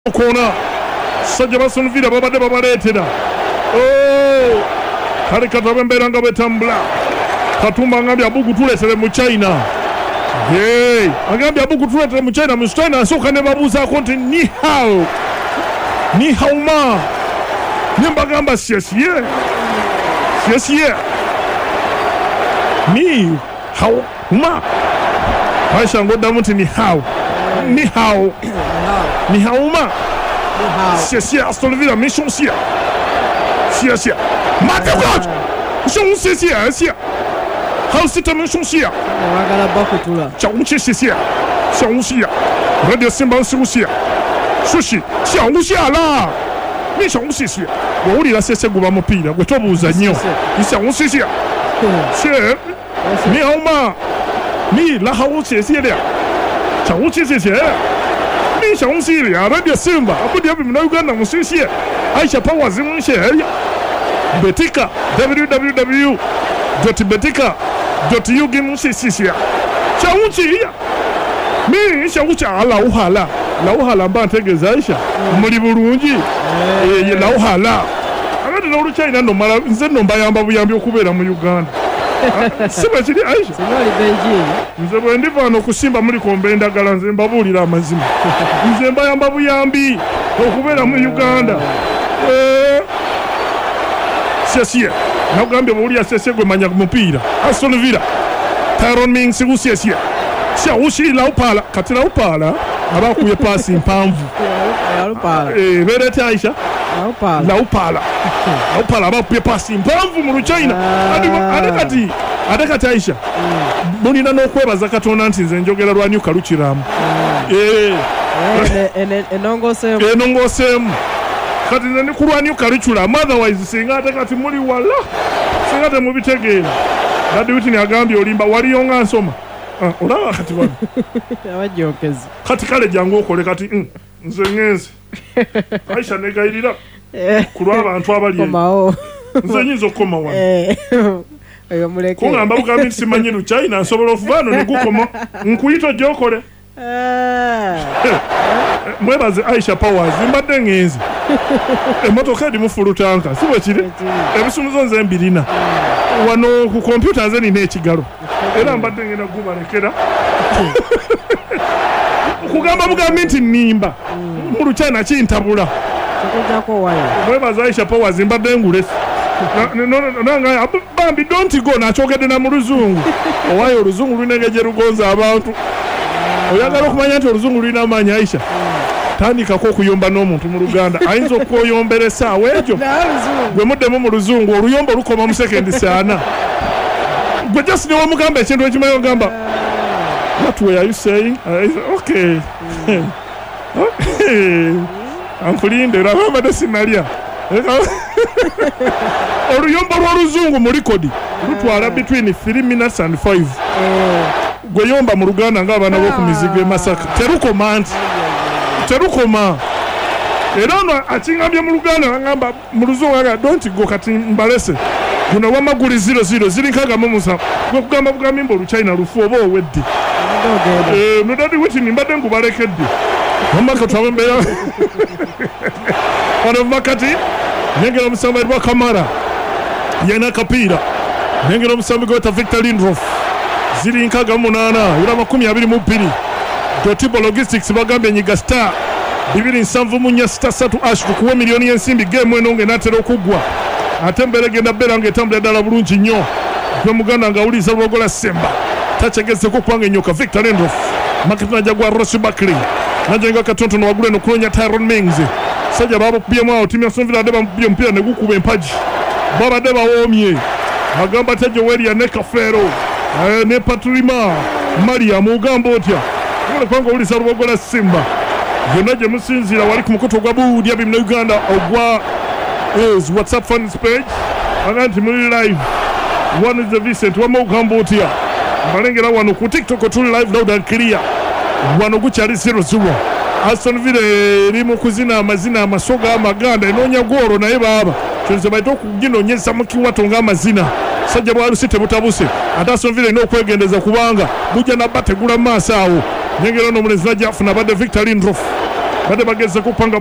kona sajja basonvira babadde babaleetera kale kataba embeera nga bwetambula Katumba agambye Abugu tuleetere mu China agambye Abugu tuleetere mu China. Mu China asooka ne babuuzaako nti ni hao ma ne mbagamba siesiye ni hao ma Aisha ngoddamu nti ni hao ma siesiye Aston Villa mission siesiye Mate God siesiye好是他们送戏啊！ 我给他包回去了。 小红旗谢谢，小红旗啊！我的身旁是红旗，说是小红旗啦，你小红旗是，我里来谢谢我们比的，我做不人哟，你小红旗是，谢，你好吗？你来好谢谢的，小红旗谢谢，你小红旗呀，那点身吧，不点比那个那么谢谢，哎呀，把我这么谢呀，Betika www.betika.ug 谢谢小红旗呀，你小红旗老好了mbantegeeza Aisha muli bulungi lawo hala abadde n'olukyalina nomala nze nno mbayamba buyambi okubeera mu Uganda si bwe kiri Aisha nze bwe ndiva wano okusimba muli komba endagala nze mbabuulira amazima nze mbayamba buyambi okubeera mu Uganda siesiye nakugambye bw'olya siesiye gwe manya mupiira Aston Villa Tyrone Mings gusiesiye Xiaoxi Laupala kati Laupala abakuye pasi mpanvu berete Aisha Laupala abakuye pasi mpanvu mu China ate kati Aisha mulina n'okwebaza Katonda nti nze njogera lwa Nyuka lukiramu enongoseemu kati nze ndi kulwa Nyuka lukiramu otherwise singa ate kati muli wala singa temubitegeera Daddy Whitney agambye olimba waliyo nga nsoma olaba kati bano abajokezi kati kale jangu okole kati nze ngenze Aisha negayirira kulwa abantu abali nze nyinza okukoma wano kungamba bugambi nti simanyi lu China nsobola okuvano negukoma nkuyita gyokole mwebaze Aisha Powers mbadde ngenze emotoka edi mufulutanka si bwe kiri ebisumuzo nze mbirina wano ku kompyuta nze nina ekigalo era mbadde ngenda gubalekera kugamba bugambi nti nnimba mu Luchina kintabula mwebaze Aisha Powers mbadde ngulesi nanga bambi don't go nakyogedde na mu luzungu owayo oluzungu lulina engeri lugonza abantu oyagala okumanya nti oluzungu lulina amaanyi Aisha tandikako okuyomba n'omuntu mu Luganda ayinza okwoyombera essaawa egyo gwe muddemu mu luzungu oluyomba olukoma mu sekendi saana gwe just ne wamugamba ekintu ekimanyi ogamba what were you saying okay ankulinde olabambadde sinalya oluyomba lw'oluzungu mu likodi lutwala between 3 minutes and 5 gwe yomba mu Luganda ng'abaana b'oku mizigo e Masaka terukoma era ono akingambye mu Luganda ngamba mu luzungu aga don't go kati mbalese guno wamaguli 00 ziri nkaga mu musa gwe kugamba bugambi mbo Luchina lufu oba owedde no Daddy Whitney mbadde ngubalekedde omaka twabembeera wano makati nyengera omusambi edwa Kamara yena kapiira nyengera omusambi gweta Victor Lindrof ziri nkaga mu 8 ura 22 Dotibo Logistics bagambye nyiga star 274 star 3 ash kuwa milioni y'ensimbi game eno ng'enatera okugwa ate mbere genda bera ng'etambula ddala bulungi nnyo gwe muganda ng'awuliriza lwogola Semba takyegezeko kubanga ennyoka Victor Lindrof makati najagwa Ross Buckley najenga katontono wagula eno kulonya Tyrone Mings sajja babukubyemu awo timu ya Aston Villa ade bamukubye omupiira ne gukuba empagi babadde bawoomye agamba Tejo Weria ne Kafero ne Patrima Maria mugamba otya kubanga owuliriza lwogola Simba yonna gye musinziira wali ku mukutu ogwa Buudya Bimna Uganda ogwa WhatsApp fans page aga nti muli live one is the Vincent wamugamba otya mbalengera wano ku TikTok tuli live loud and clear wano gukyali 00 Aston Villa eri mu kuzina amazina amasoga amaganda enoonya gworo naye baaba kyonze baita okuginoonyesa mu kiwato ng'amazina sajja bwalusi tebutabuse ate Aston Villa ina okwegendeza kubanga bujja nabba tegula mu maaso awo nyengera n'omulenzi najja afuna badde Victor Lindrof badde bageze kupanga